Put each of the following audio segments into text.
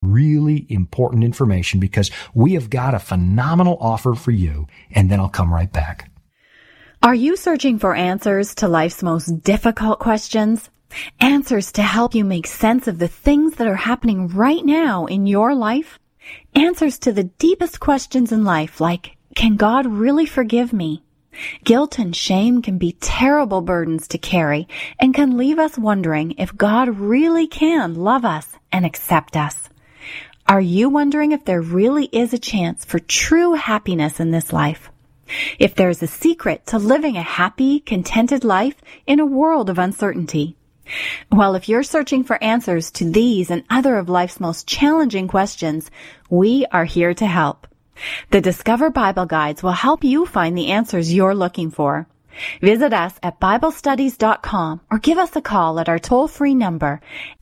really important information because we have got a phenomenal offer for you, and then I'll come right back. Are you searching for answers to life's most difficult questions? Answers to help you make sense of the things that are happening right now in your life? Answers to the deepest questions in life, like, can God really forgive me? Guilt and shame can be terrible burdens to carry and can leave us wondering if God really can love us and accept us. Are you wondering if there really is a chance for true happiness in this life? If there's a secret to living a happy, contented life in a world of uncertainty? Well, if you're searching for answers to these and other of life's most challenging questions, we are here to help. The Discover Bible Guides will help you find the answers you're looking for. Visit us at BibleStudies.com or give us a call at our toll-free number,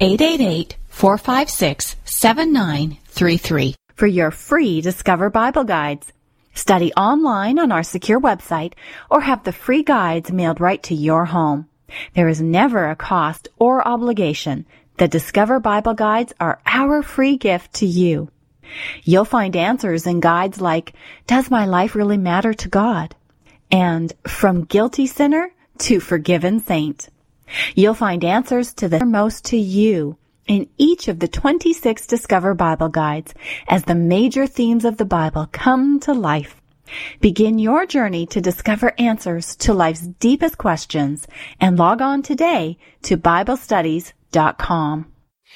888-456-7933, for your free Discover Bible Guides. Study online on our secure website or have the free guides mailed right to your home. There is never a cost or obligation. The Discover Bible Guides are our free gift to you. You'll find answers in guides like, does my life really matter to God? And from guilty sinner to forgiven saint. You'll find answers to the most to you in each of the 26 Discover Bible Guides as the major themes of the Bible come to life. Begin your journey to discover answers to life's deepest questions and log on today to BibleStudies.com.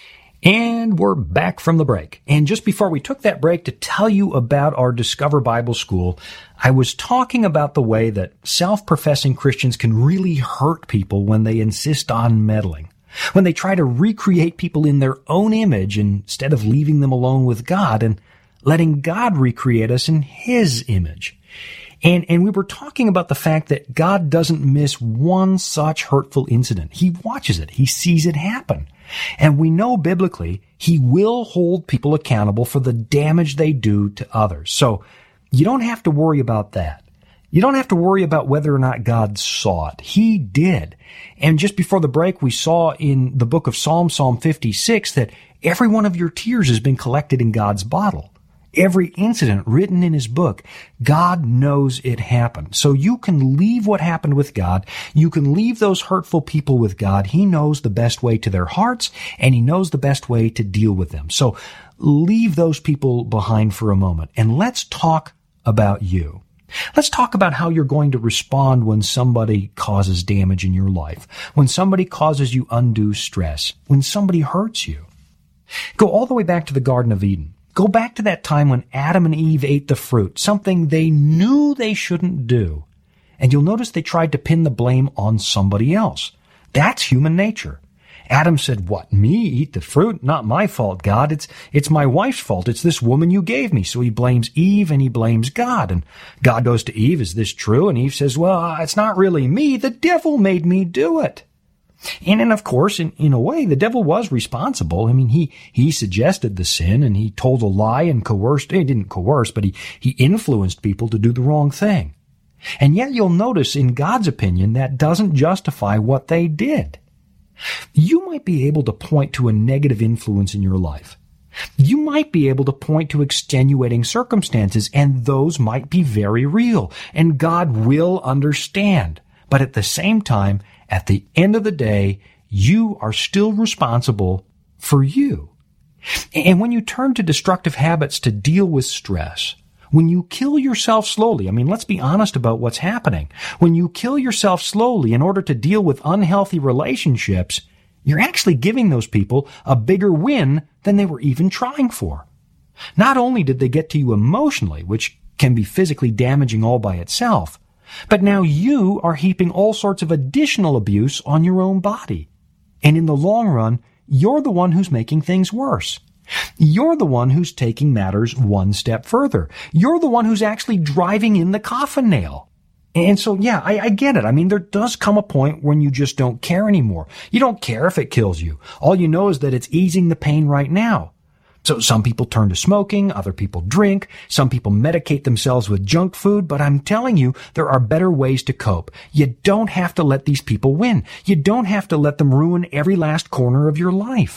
And we're back from the break. And just before we took that break to tell you about our Discover Bible School, I was talking about the way that self-professing Christians can really hurt people when they insist on meddling, when they try to recreate people in their own image instead of leaving them alone with God and letting God recreate us in His image. And we were talking about the fact that God doesn't miss one such hurtful incident. He watches it. He sees it happen. And we know biblically He will hold people accountable for the damage they do to others. So you don't have to worry about that. You don't have to worry about whether or not God saw it. He did. And just before the break, we saw in the book of Psalm 56, that every one of your tears has been collected in God's bottle. Every incident written in His book, God knows it happened. So you can leave what happened with God. You can leave those hurtful people with God. He knows the best way to their hearts, and He knows the best way to deal with them. So leave those people behind for a moment, and let's talk about you. Let's talk about how you're going to respond when somebody causes damage in your life, when somebody causes you undue stress, when somebody hurts you. Go all the way back to the Garden of Eden. Go back to that time when Adam and Eve ate the fruit, something they knew they shouldn't do. And you'll notice they tried to pin the blame on somebody else. That's human nature. Adam said, what, me eat the fruit? Not my fault, God. It's my wife's fault. It's this woman you gave me. So he blames Eve and he blames God. And God goes to Eve, is this true? And Eve says, well, it's not really me. The devil made me do it. And then, of course, in a way, the devil was responsible. I mean, he suggested the sin and he told a lie and coerced, he didn't coerce, but he influenced people to do the wrong thing. And yet you'll notice in God's opinion, that doesn't justify what they did. You might be able to point to a negative influence in your life. You might be able to point to extenuating circumstances, and those might be very real, and God will understand. But at the same time, at the end of the day, you are still responsible for you. And when you turn to destructive habits to deal with stress, when you kill yourself slowly, I mean, let's be honest about what's happening. When you kill yourself slowly in order to deal with unhealthy relationships, you're actually giving those people a bigger win than they were even trying for. Not only did they get to you emotionally, which can be physically damaging all by itself, but now you are heaping all sorts of additional abuse on your own body. And in the long run, you're the one who's making things worse. You're the one who's taking matters one step further. You're the one who's actually driving in the coffin nail. And so, yeah, I get it. I mean, there does come a point when you just don't care anymore. You don't care if it kills you. All you know is that it's easing the pain right now. So some people turn to smoking, other people drink, some people medicate themselves with junk food, but I'm telling you, there are better ways to cope. You don't have to let these people win. You don't have to let them ruin every last corner of your life.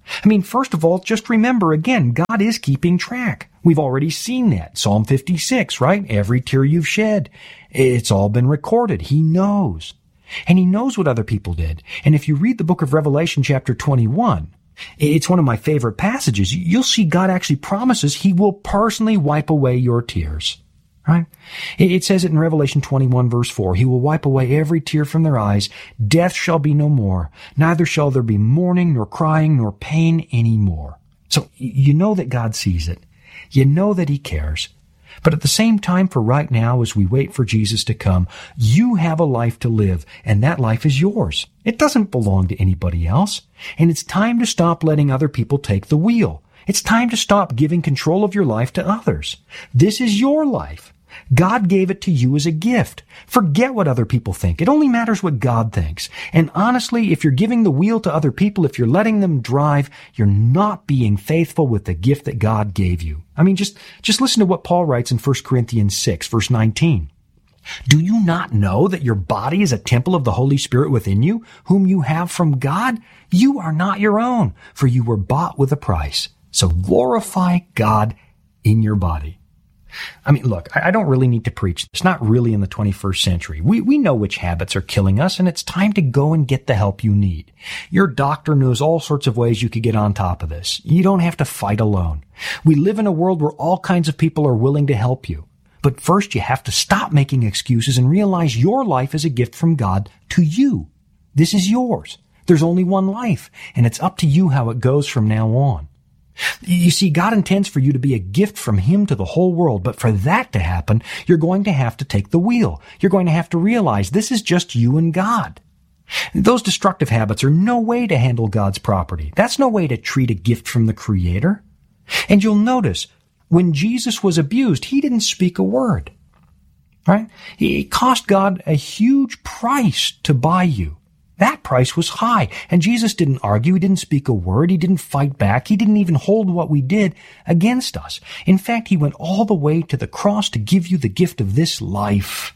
I mean, first of all, just remember again, God is keeping track. We've already seen that. Psalm 56, right? Every tear you've shed, it's all been recorded. He knows. And He knows what other people did. And if you read the book of Revelation chapter 21, it's one of my favorite passages. You'll see God actually promises He will personally wipe away your tears. Right? It says it in Revelation 21 verse 4. He will wipe away every tear from their eyes. Death shall be no more. Neither shall there be mourning, nor crying, nor pain anymore. So you know that God sees it. You know that He cares. But at the same time, for right now, as we wait for Jesus to come, you have a life to live, and that life is yours. It doesn't belong to anybody else. And it's time to stop letting other people take the wheel. It's time to stop giving control of your life to others. This is your life. God gave it to you as a gift. Forget what other people think. It only matters what God thinks. And honestly, if you're giving the wheel to other people, if you're letting them drive, you're not being faithful with the gift that God gave you. I mean, just listen to what Paul writes in 1 Corinthians 6, verse 19. Do you not know that your body is a temple of the Holy Spirit within you, whom you have from God? You are not your own, for you were bought with a price. So glorify God in your body. I mean, look, I don't really need to preach. It's not really in the 21st century. We know which habits are killing us, and it's time to go and get the help you need. Your doctor knows all sorts of ways you could get on top of this. You don't have to fight alone. We live in a world where all kinds of people are willing to help you. But first, you have to stop making excuses and realize your life is a gift from God to you. This is yours. There's only one life, and it's up to you how it goes from now on. You see, God intends for you to be a gift from Him to the whole world, but for that to happen, you're going to have to take the wheel. You're going to have to realize this is just you and God. Those destructive habits are no way to handle God's property. That's no way to treat a gift from the Creator. And you'll notice, when Jesus was abused, He didn't speak a word. Right? It cost God a huge price to buy you. That price was high, and Jesus didn't argue, He didn't speak a word, He didn't fight back, He didn't even hold what we did against us. In fact, He went all the way to the cross to give you the gift of this life.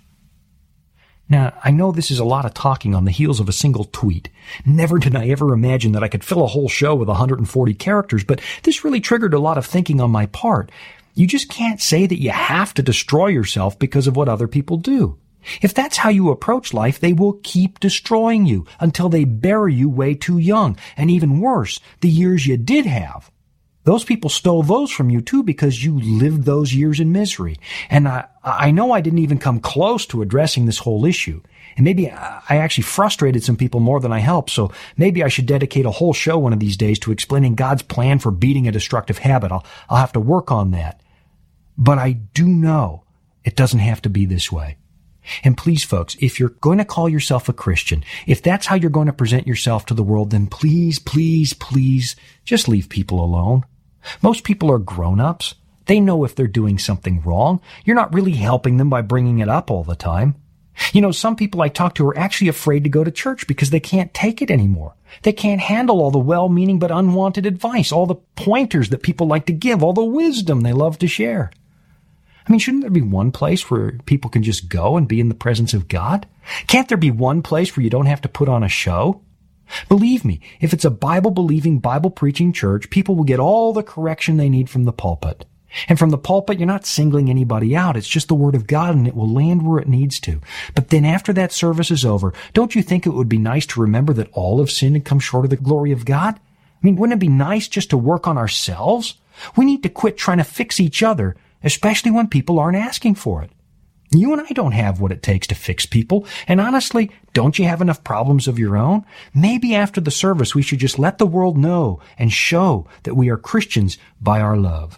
Now, I know this is a lot of talking on the heels of a single tweet. Never did I ever imagine that I could fill a whole show with 140 characters, but this really triggered a lot of thinking on my part. You just can't say that you have to destroy yourself because of what other people do. If that's how you approach life, they will keep destroying you until they bury you way too young. And even worse, the years you did have. Those people stole those from you too because you lived those years in misery. And I know I didn't even come close to addressing this whole issue. And maybe I actually frustrated some people more than I helped, so maybe I should dedicate a whole show one of these days to explaining God's plan for beating a destructive habit. I'll have to work on that. But I do know it doesn't have to be this way. And please, folks, if you're going to call yourself a Christian, if that's how you're going to present yourself to the world, then please, please, please just leave people alone. Most people are grown-ups. They know if they're doing something wrong. You're not really helping them by bringing it up all the time. You know, some people I talk to are actually afraid to go to church because they can't take it anymore. They can't handle all the well-meaning but unwanted advice, all the pointers that people like to give, all the wisdom they love to share. I mean, shouldn't there be one place where people can just go and be in the presence of God? Can't there be one place where you don't have to put on a show? Believe me, if it's a Bible-believing, Bible-preaching church, people will get all the correction they need from the pulpit. And from the pulpit, you're not singling anybody out. It's just the Word of God, and it will land where it needs to. But then after that service is over, don't you think it would be nice to remember that all have sinned and come short of the glory of God? I mean, wouldn't it be nice just to work on ourselves? We need to quit trying to fix each other, especially when people aren't asking for it. You and I don't have what it takes to fix people, and honestly, don't you have enough problems of your own? Maybe after the service we should just let the world know and show that we are Christians by our love.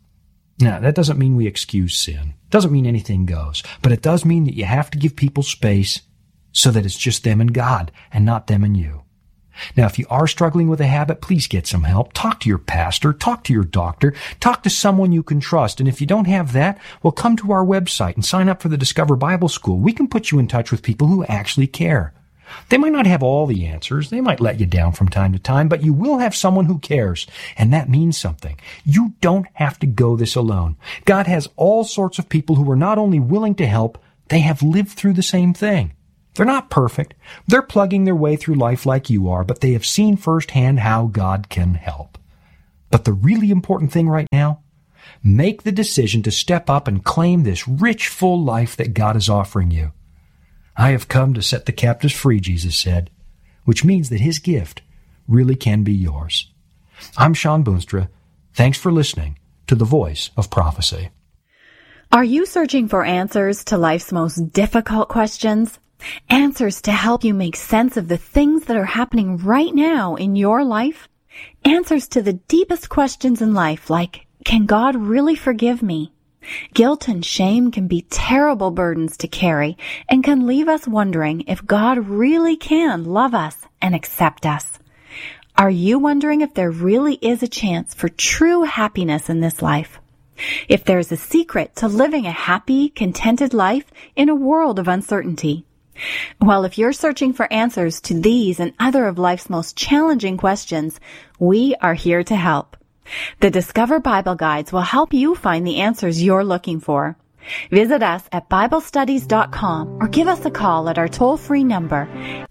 Now, that doesn't mean we excuse sin. It doesn't mean anything goes, but it does mean that you have to give people space so that it's just them and God and not them and you. Now, if you are struggling with a habit, please get some help. Talk to your pastor, talk to your doctor, talk to someone you can trust. And if you don't have that, well, come to our website and sign up for the Discover Bible School. We can put you in touch with people who actually care. They might not have all the answers. They might let you down from time to time, but you will have someone who cares. And that means something. You don't have to go this alone. God has all sorts of people who are not only willing to help, they have lived through the same thing. They're not perfect. They're plugging their way through life like you are, but they have seen firsthand how God can help. But the really important thing right now, make the decision to step up and claim this rich, full life that God is offering you. I have come to set the captives free, Jesus said, which means that His gift really can be yours. I'm Sean Boonstra. Thanks for listening to The Voice of Prophecy. Are you searching for answers to life's most difficult questions? Answers to help you make sense of the things that are happening right now in your life? Answers to the deepest questions in life, like, can God really forgive me? Guilt and shame can be terrible burdens to carry and can leave us wondering if God really can love us and accept us. Are you wondering if there really is a chance for true happiness in this life? If there's a secret to living a happy, contented life in a world of uncertainty? Well, if you're searching for answers to these and other of life's most challenging questions, we are here to help. The Discover Bible Guides will help you find the answers you're looking for. Visit us at BibleStudies.com or give us a call at our toll-free number,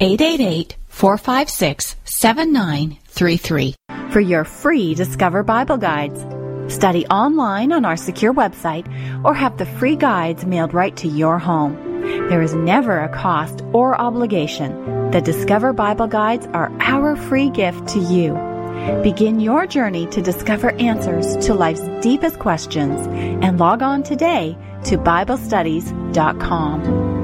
888-456-7933, for your free Discover Bible Guides. Study online on our secure website or have the free guides mailed right to your home. There is never a cost or obligation. The Discover Bible Guides are our free gift to you. Begin your journey to discover answers to life's deepest questions and log on today to BibleStudies.com.